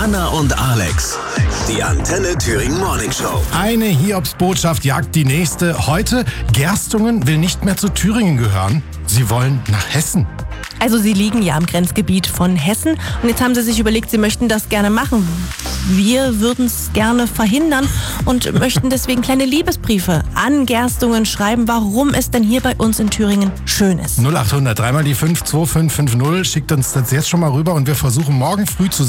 Anna und Alex. Die Antenne Thüringen Morning Show. Eine Hiobsbotschaft jagt die nächste. Heute, Gerstungen will nicht mehr zu Thüringen gehören. Sie wollen nach Hessen. Also sie liegen ja im Grenzgebiet von Hessen und jetzt haben sie sich überlegt, sie möchten das gerne machen. Wir würden es gerne verhindern und möchten deswegen kleine Liebesbriefe an Gerstungen schreiben, warum es denn hier bei uns in Thüringen schön ist. 0800 3 mal die 5 2550. Schickt uns das jetzt schon mal rüber und wir versuchen morgen früh zu